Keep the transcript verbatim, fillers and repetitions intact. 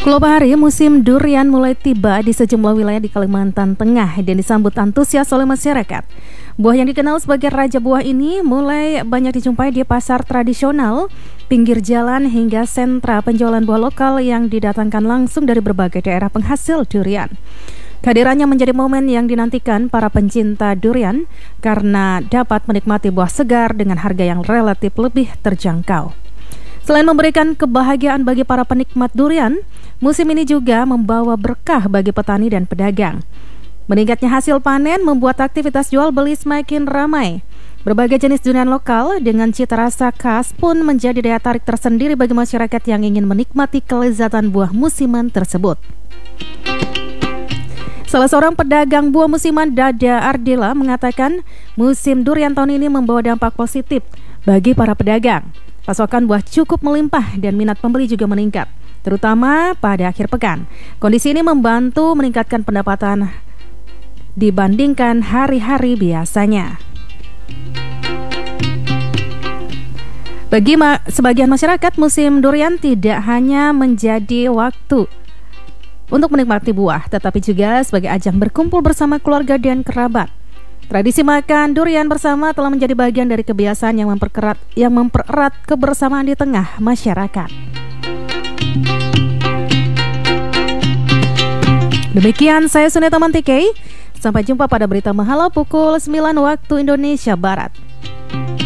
Kulobahari, musim durian mulai tiba di sejumlah wilayah di Kalimantan Tengah dan disambut antusias oleh masyarakat. Buah yang dikenal sebagai raja buah ini mulai banyak dijumpai di pasar tradisional, pinggir jalan hingga sentra penjualan buah lokal yang didatangkan langsung dari berbagai daerah penghasil durian. Kehadirannya menjadi momen yang dinantikan para pencinta durian karena dapat menikmati buah segar dengan harga yang relatif lebih terjangkau. Selain memberikan kebahagiaan bagi para penikmat durian, musim ini juga membawa berkah bagi petani dan pedagang. Meningkatnya hasil panen membuat aktivitas jual beli semakin ramai. Berbagai jenis durian lokal dengan cita rasa khas pun menjadi daya tarik tersendiri bagi masyarakat yang ingin menikmati kelezatan buah musiman tersebut. Salah seorang pedagang buah musiman, Dada Ardila, mengatakan musim durian tahun ini membawa dampak positif bagi para pedagang. Pasokan buah cukup melimpah dan minat pembeli juga meningkat, terutama pada akhir pekan. Kondisi ini membantu meningkatkan pendapatan dibandingkan hari-hari biasanya. Bagi ma- sebagian masyarakat, musim durian tidak hanya menjadi waktu untuk menikmati buah, tetapi juga sebagai ajang berkumpul bersama keluarga dan kerabat. Tradisi makan durian bersama telah menjadi bagian dari kebiasaan yang mempererat yang mempererat kebersamaan di tengah masyarakat. Demikian saya Sunita Mantike. Sampai jumpa pada berita Mahala pukul sembilan waktu Indonesia Barat.